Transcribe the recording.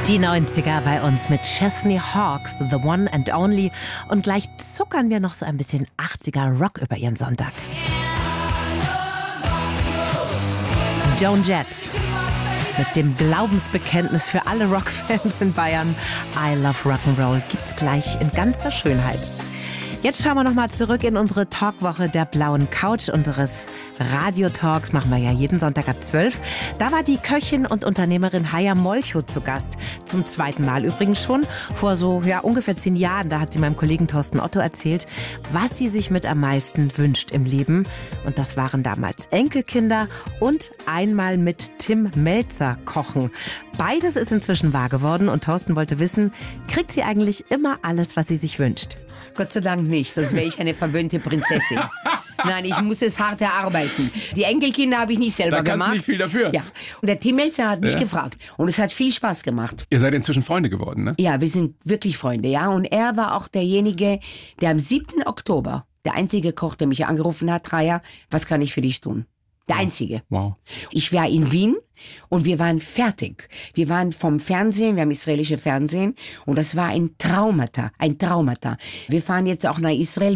Die 90er bei uns mit Chesney Hawkes, The One and Only. Und gleich zuckern wir noch so ein bisschen 80er Rock über ihren Sonntag. Joan Jett mit dem Glaubensbekenntnis für alle Rockfans in Bayern. I Love Rock'n'Roll gibt's gleich in ganzer Schönheit. Jetzt schauen wir nochmal zurück in unsere Talkwoche der blauen Couch unseres Radiotalks. Machen wir ja jeden Sonntag ab 12. Da war die Köchin und Unternehmerin Haya Molcho zu Gast. Zum zweiten Mal übrigens schon. Vor so ungefähr 10 Jahren, da hat sie meinem Kollegen Thorsten Otto erzählt, was sie sich mit am meisten wünscht im Leben. Und das waren damals Enkelkinder und einmal mit Tim Melzer kochen. Beides ist inzwischen wahr geworden und Thorsten wollte wissen, kriegt sie eigentlich immer alles, was sie sich wünscht? Gott sei Dank nicht, sonst wäre ich eine verwöhnte Prinzessin. Nein, ich muss es hart erarbeiten. Die Enkelkinder habe ich nicht selber gemacht. Da kannst du nicht viel dafür. Ja. Und der Tim Melzer hat mich gefragt. Und es hat viel Spaß gemacht. Ihr seid inzwischen Freunde geworden, ne? Ja, wir sind wirklich Freunde, ja. Und er war auch derjenige, der am 7. Oktober, der einzige Koch, der mich angerufen hat, Raya, was kann ich für dich tun? Der einzige. Wow. Ich war in Wien und wir waren fertig. Wir waren vom Fernsehen, wir haben israelische Fernsehen und das war ein Traumata, ein Traumata. Wir fahren jetzt auch nach Israel.